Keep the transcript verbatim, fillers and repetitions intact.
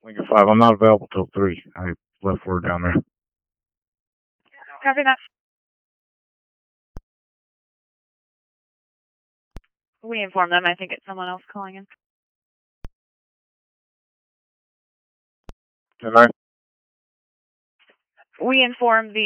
Lincoln five, I'm not available till three. I left word down there. Copy that. We inform them. I think it's someone else calling in. Can I? We inform the